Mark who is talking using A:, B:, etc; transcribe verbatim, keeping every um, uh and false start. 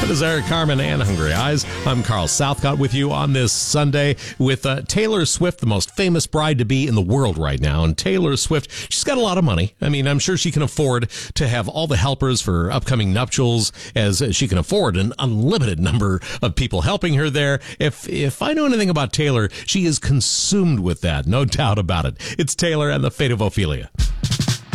A: That is Eric Carmen and Hungry Eyes. I'm Carl Southcott with you on this Sunday with uh, Taylor Swift, the most famous bride-to-be in the world right now. And Taylor Swift, she's got a lot of money. I mean, I'm sure she can afford to have all the helpers for upcoming nuptials, as she can afford an unlimited number of people helping her there. If if I know anything about Taylor, she is consumed with that, no doubt about it. It's Taylor and the Fate of Ophelia.